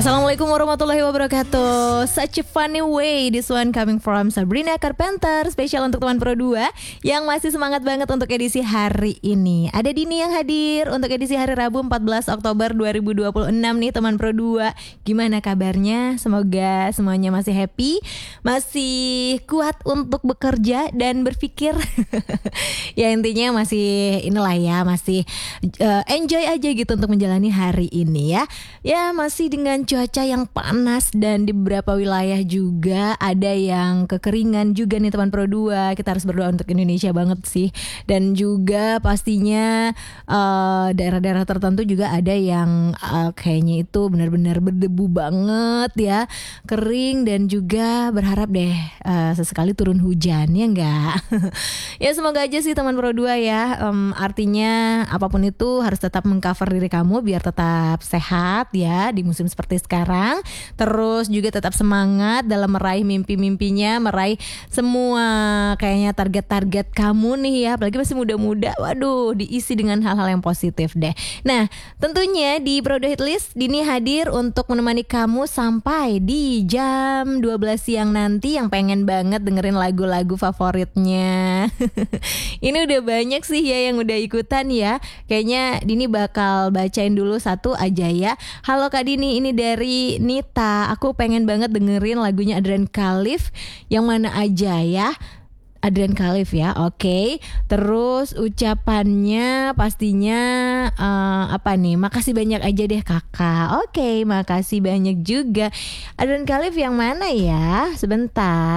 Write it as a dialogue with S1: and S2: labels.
S1: Assalamualaikum warahmatullahi wabarakatuh. Such a funny way this one coming from Sabrina Carpenter. Spesial untuk teman Pro 2 yang masih semangat banget untuk edisi hari ini. Ada Dini yang hadir untuk edisi hari Rabu 14 Oktober 2026 nih teman Pro 2. Gimana kabarnya? Semoga semuanya masih happy, masih kuat untuk bekerja dan berpikir. Ya intinya masih inilah ya, masih enjoy aja gitu untuk menjalani hari ini ya. Ya masih dengan cuaca yang panas dan di beberapa wilayah juga ada yang kekeringan juga nih teman Pro 2. Kita harus berdoa untuk Indonesia banget sih. Dan juga pastinya daerah-daerah tertentu juga ada yang kayaknya itu benar-benar berdebu banget ya, kering, dan juga berharap deh sesekali turun hujan ya enggak. Ya semoga aja sih teman Pro 2 ya. Artinya apapun itu harus tetap mengcover diri kamu biar tetap sehat ya di musim seperti sekarang. Terus juga tetap semangat dalam meraih mimpi-mimpinya, meraih semua kayaknya target-target kamu nih ya. Apalagi masih muda-muda, waduh, diisi dengan hal-hal yang positif deh. Nah tentunya di Pro 2 Hitlist Dini hadir untuk menemani kamu sampai di jam 12 siang nanti. Yang pengen banget dengerin lagu-lagu favoritnya. Ini udah banyak sih ya yang udah ikutan ya. Kayaknya Dini bakal bacain dulu satu aja ya. Halo Kak Dini, ini dari Nita. Aku pengen banget dengerin lagunya Adrian Khalif. Yang mana aja ya? Adrian Khalif ya, oke. Terus ucapannya pastinya apa nih? Makasih banyak aja deh kakak. Oke, makasih banyak juga. Adrian Khalif yang mana ya? Sebentar.